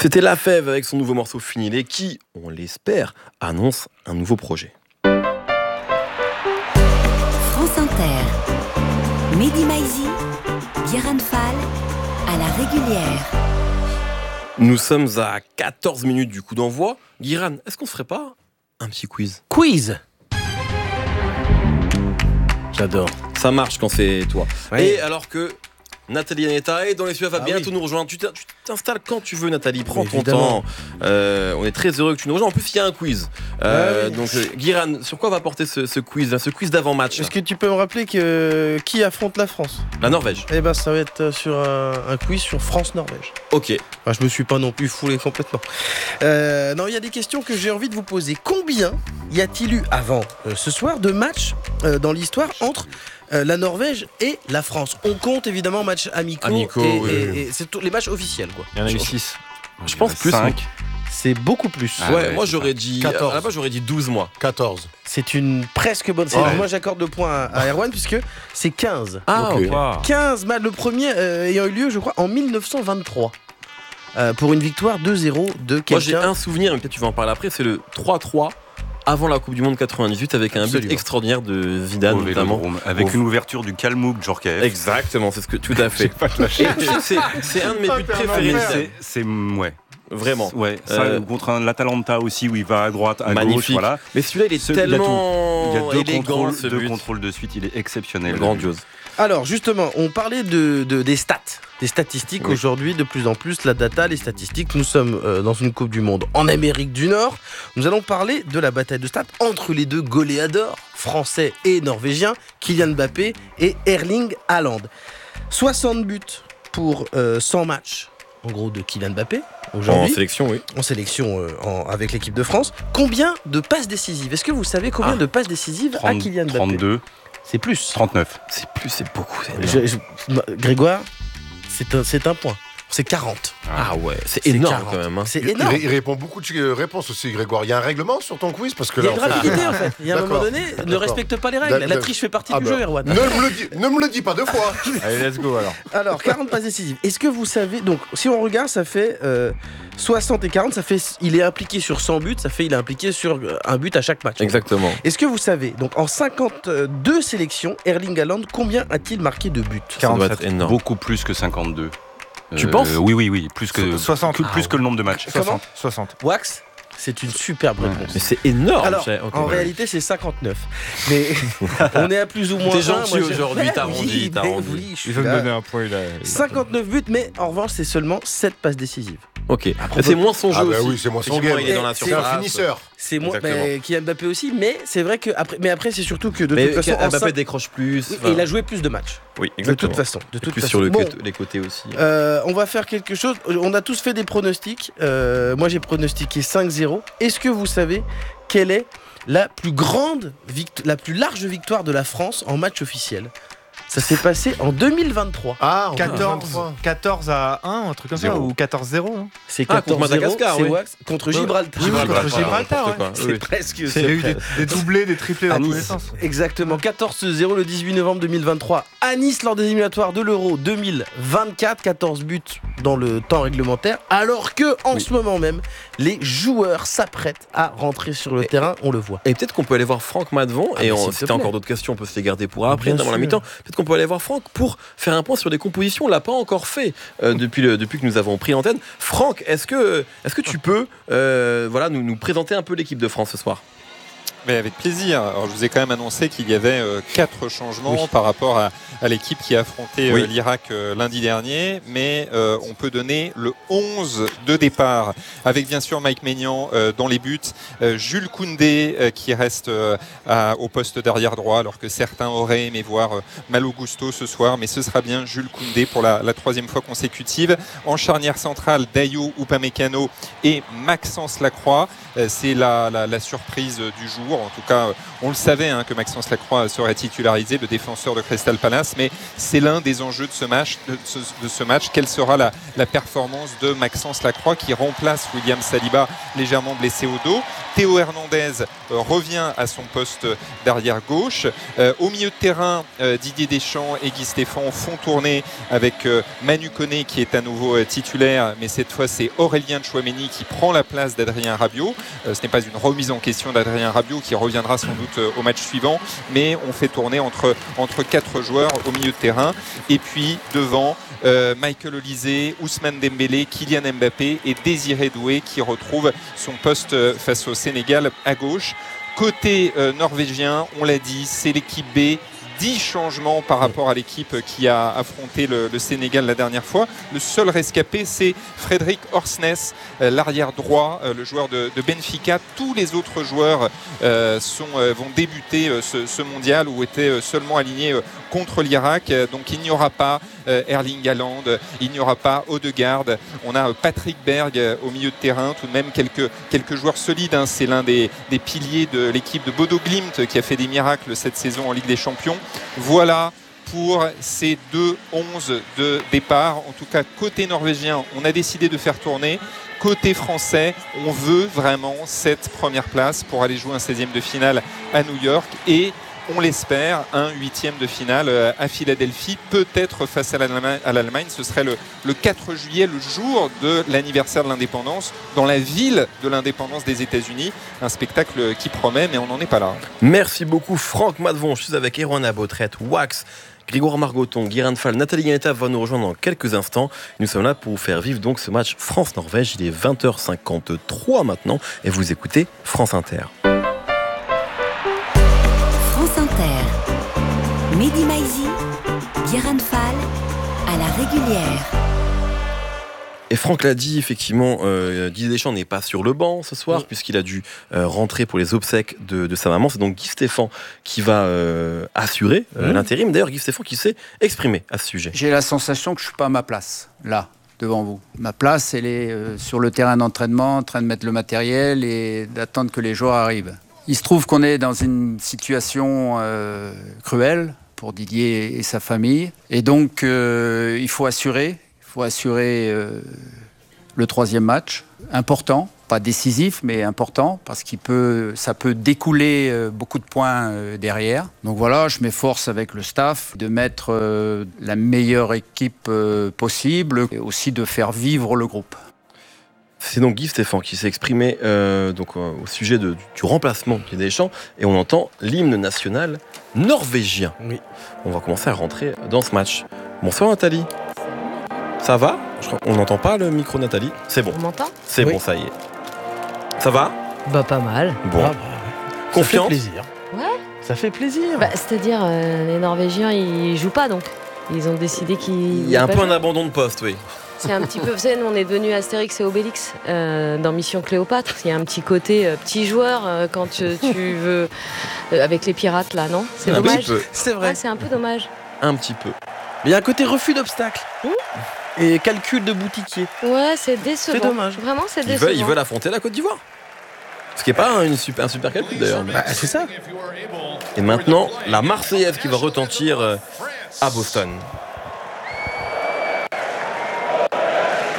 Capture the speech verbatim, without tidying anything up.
C'était La Fève avec son nouveau morceau Finilé qui, on l'espère, annonce un nouveau projet. France Inter, Mehdi Maizi, Guérin Fall, à la régulière. Nous sommes à quatorze minutes du coup d'envoi. Guiran, est-ce qu'on se ferait pas un petit quiz ? Quiz. J'adore. Ça marche quand c'est toi. Oui. Et alors que Nathalie Aneta est dans les studios, va Ah bientôt oui. nous rejoindre. Tu t'installes quand tu veux, Nathalie. Prends Mais ton évidemment. temps. Euh, on est très heureux que tu nous rejoignes. En plus, il y a un quiz. Euh, Ah oui. Donc, euh, Guiran, sur quoi va porter ce, ce quiz, là, ce quiz d'avant-match ? Est-ce que tu peux me rappeler que qui affronte la France ? La Norvège. Eh ben, ça va être sur un, un quiz sur France-Norvège. Ok. Enfin, je me suis pas non plus foulé complètement. Euh, non, il y a des questions que j'ai envie de vous poser. Combien y a-t-il eu avant euh, ce soir de matchs euh, dans l'histoire entre euh, la Norvège et la France ? On compte évidemment matchs amicaux, Amicaux, et, oui, et- oui. et c'est tous les matchs officiels, quoi. Il y en a eu Je- six. Je pense plus. cinq. C'est beaucoup plus. Ah ouais, ouais, moi c'est j'aurais ça. dit. quatorze. À la base, j'aurais dit douze mois. quatorze. C'est une presque bonne. c'est- Ouais. Moi, j'accorde le point à, à Erwan puisque c'est quinze. Ah, Ok. ok. quinze matchs, le premier euh, ayant eu lieu, je crois, en mille neuf cent vingt-trois. Euh, pour une victoire deux zéro de Moi j'ai quelqu'un. un souvenir, mais peut-être tu vas en parler après, c'est le trois trois avant la Coupe du Monde quatre-vingt-dix-huit avec un but Absolument. extraordinaire de Zidane Au notamment. Vélodrome, avec Au- une ouverture du Kalmouk Djorkaeff. Exactement, c'est ce que tout à fait. Pas te lâcher. Et tu sais que c'est, c'est un de mes buts préférés de Zidane. C'est, c'est ouais, Vraiment. ouais. Ça, Euh, contre un l'Atalanta aussi où il va à droite, à Magnifique. gauche, voilà. Mais celui-là, il est Ce- il y a tout. tellement Il y a deux élégant contrôles, ce deux but. contrôles de suite, il est exceptionnel. Grandiose. Alors justement, on parlait de, de- des stats, des statistiques Oui. aujourd'hui, de plus en plus, la data, les statistiques. Nous sommes euh, dans une Coupe du Monde en Amérique du Nord. Nous allons parler de la bataille de stats entre les deux goléadors, français et norvégiens, Kylian Mbappé et Erling Haaland. soixante buts pour euh, cent matchs, en gros, de Kylian Mbappé En aujourd'hui. sélection, oui. En sélection euh, en- avec l'équipe de France. Combien de passes décisives ? Est-ce que vous savez combien Ah. de passes décisives a trente, Kylian Mbappé ? trente-deux, C'est plus. trente-neuf. C'est plus, c'est beaucoup. C'est énorme. Je- je- Grégoire, c'est un, c'est un point. C'est quarante. Ah ouais, c'est C'est énorme quarante. quand même. hein. C'est Il, énorme. il- il répond beaucoup de euh, réponses aussi, Grégoire. Il y a un règlement sur ton quiz parce que Il y a là, une en fait- rapidité en fait. Il y a un moment D'accord. donné, ne D'accord. respecte pas les règles. D'accord. La triche fait partie Ah du bah, jeu, Erwan. Ne me, le dis, ne me le dis pas deux fois. Allez, let's go alors. Alors, quarante passes décisives. Est-ce que vous savez. Donc, si on regarde, ça fait euh, soixante et quarante. Ça fait. Il est impliqué sur cent buts. Ça fait. Il est impliqué sur euh, un but à chaque match. Exactement. Est-ce que vous savez, donc en cinquante-deux sélections, Erling Haaland, combien a-t-il marqué de buts ? Ça doit être énorme. Beaucoup plus que cinquante-deux. Tu Euh, penses ? Oui, oui, oui. Plus que, soixante. que- plus que le nombre de matchs. Comment ? soixante. Wax, c'est une superbe Ouais. réponse. Mais c'est énorme. Alors, j'ai- ok, en ouais. réalité, c'est cinquante-neuf. Mais on est à plus ou moins. T'es un. gentil Moi, j'ai- aujourd'hui, Ouais, t'arrondis, oui, t'arrondis. mais oui, je suis Il veut me là. donner un point, il a. cinquante-neuf buts, mais en revanche, c'est seulement sept passes décisives. Ok. propos- Mais c'est moins son jeu Ah bah aussi. oui, c'est moins son Effectivement, game. il est dans la C'est C'est un surface. finisseur. C'est moi, Exactement. bah, Kylian Mbappé aussi, mais c'est vrai que après, mais après c'est surtout que de Mais toute façon, en Mbappé cinq- décroche plus. oui, enfin, et il a joué plus de matchs. Oui, De exactement. toute façon, de Et toute plus façon. sur le Bon, côté- les côtés aussi. euh, on va faire quelque chose. On a tous fait des pronostics. Euh, moi, j'ai pronostiqué cinq zéro. Est-ce que vous savez quelle est la plus grande, vict- la plus large victoire de la France en match officiel ? Ça s'est passé en deux mille vingt-trois. Ah, on a quatorze, vingt-trois. quatorze à un, un truc comme ça, Zéro. ou quatorze zéro. hein. C'est Ah, contre quatorze zéro. Madagascar, c'est oui. Wax contre Gibraltar. Gibraltar, Gibraltar, Gibraltar, n'importe ouais. quoi. C'est Oui. presque. Il y a c'est eu presque. des, des doublés, des triplés À dans tous Nice. les sens. Exactement, quatorze zéro le dix-huit novembre deux mille vingt-trois à Nice lors des éliminatoires de l'Euro deux mille vingt-quatre, quatorze buts dans le temps réglementaire, alors que en Oui. ce moment même, les joueurs s'apprêtent à rentrer sur le terrain, on le voit. Et peut-être qu'on peut aller voir Franck Madvon, Ah, et mais on- s'il te si t'as plaît. encore d'autres questions, on peut se les garder pour après, Bien dans la sûr. mi-temps. Peut-être qu'on peut aller voir Franck pour faire un point sur les compositions. On l'a pas encore fait euh, depuis, le, depuis que nous avons pris l'antenne. Franck, est-ce que, est-ce que tu peux euh, voilà, nous, nous présenter un peu l'équipe de France ce soir ? Mais avec plaisir. Alors, je vous ai quand même annoncé qu'il y avait euh, quatre changements Oui. par rapport à, à l'équipe qui a affronté euh, Oui. l'Irak euh, lundi dernier, mais euh, on peut donner le onze de départ, avec bien sûr Mike Maignan euh, dans les buts, euh, Jules Koundé euh, qui reste euh, à- au poste d'arrière droit, alors que certains auraient aimé voir euh, Malo Gusto ce soir, mais ce sera bien Jules Koundé pour la, la troisième fois consécutive. En charnière centrale, Dayo Upamecano et Maxence Lacroix. Euh, c'est la, la, la surprise du jour. retour. En tout cas, on le savait hein, que Maxence Lacroix serait titularisé, le défenseur de Crystal Palace, mais c'est l'un des enjeux de ce match. De ce, de ce match. Quelle sera la, la performance de Maxence Lacroix qui remplace William Saliba légèrement blessé au dos? Théo Hernandez euh, revient à son poste d'arrière gauche. Euh, au milieu de terrain, euh, Didier Deschamps et Guy Stéphane font tourner avec euh, Manu Koné qui est à nouveau euh, titulaire, mais cette fois c'est Aurélien Tchouaméni qui prend la place d'Adrien Rabiot. Euh, ce n'est pas une remise en question d'Adrien Rabiot qui reviendra sans doute euh, au match suivant, mais on fait tourner entre, entre quatre joueurs au milieu de terrain. Et puis devant, euh, Michael Olise, Ousmane Dembélé, Kylian Mbappé et Désiré Doué qui retrouve son poste euh, face au Sénégal à gauche. Côté euh, norvégien, on l'a dit, c'est l'équipe B. dix changements par rapport à l'équipe qui a affronté le, le Sénégal la dernière fois. Le seul rescapé, c'est Frédéric Orsnes, euh, l'arrière droit, euh, le joueur de, de Benfica. Tous les autres joueurs euh, sont, euh, vont débuter euh, ce, ce mondial ou étaient euh, seulement alignés euh, contre l'Irak. Euh, donc il n'y aura pas euh, Erling Haaland, il n'y aura pas Odegaard. On a euh, Patrick Berg euh, au milieu de terrain, tout de même quelques, quelques joueurs solides. Hein. C'est l'un des, des piliers de l'équipe de Bodo Glimt qui a fait des miracles cette saison en Ligue des Champions. Voilà pour ces deux onze de départ. En tout cas, côté norvégien, on a décidé de faire tourner. Côté français, on veut vraiment cette première place pour aller jouer un seizième de finale à New York et on l'espère, un huitième de finale à Philadelphie, peut-être face à l'Allemagne. À l'Allemagne. Ce serait le, le quatre juillet, le jour de l'anniversaire de l'indépendance, dans la ville de l'indépendance des États-Unis. Un spectacle qui promet, mais on n'en est pas là. Merci beaucoup Franck Madvon. Je suis avec Erwan Abotret, Wax, Grégoire Margoton, Guérin Fall, Nathalie Ganetta va nous rejoindre dans quelques instants. Nous sommes là pour vous faire vivre donc ce match France-Norvège. Il est vingt heures cinquante-trois maintenant et vous écoutez France Inter. France Inter. Mehdi Maizi, Guérin Fall, à la régulière. Et Franck l'a dit, effectivement, euh, Didier Deschamps n'est pas sur le banc ce soir, oui. puisqu'il a dû euh, rentrer pour les obsèques de, de sa maman. C'est donc Guy Stéphane qui va euh, assurer euh, mmh. l'intérim. D'ailleurs, Guy Stéphane qui s'est exprimé à ce sujet. J'ai la sensation que je ne suis pas à ma place, là, devant vous. Ma place, elle est euh, sur le terrain d'entraînement, en train de mettre le matériel et d'attendre que les joueurs arrivent. Il se trouve qu'on est dans une situation euh, cruelle pour Didier et sa famille. Et donc, euh, il faut assurer. Il faut assurer euh, le troisième match, important, pas décisif, mais important, parce qu'il peut, ça peut découler euh, beaucoup de points euh, derrière. Donc voilà, je m'efforce avec le staff de mettre euh, la meilleure équipe euh, possible, et aussi de faire vivre le groupe. C'est donc Guy Stéphane qui s'est exprimé euh, donc, euh, au sujet de, du remplacement de Didier Deschamps, et on entend l'hymne national norvégien. Oui. On va commencer à rentrer dans ce match. Bonsoir Nathalie. Ça va? On n'entend pas le micro Nathalie. C'est bon. On m'entend? C'est oui. bon, ça y est. Ça va? Bah pas mal. Bon. Ah, bah, confiance. Ça fait plaisir. Ouais. Ça fait plaisir. Bah, c'est-à-dire euh, les Norvégiens ils jouent pas donc. Ils ont décidé qu'ils. Il y a un peu un abandon de poste, oui. C'est un petit peu, vous savez, nous on est devenus Astérix et Obélix euh, dans Mission Cléopâtre. Il y a un petit côté euh, petit joueur euh, quand tu, tu veux euh, avec les pirates là, non? C'est un dommage. C'est vrai. Ouais, c'est un peu dommage. Un petit peu. Mais il y a un côté refus d'obstacles. Mmh. Et calcul de boutiquier. Ouais, c'est décevant. C'est dommage. Vraiment, c'est ils décevant. Veulent, ils veulent affronter la Côte d'Ivoire. Ce qui n'est pas une super, un super calcul d'ailleurs. Mais... Bah, c'est ça. Et maintenant, la Marseillaise qui va retentir à Boston.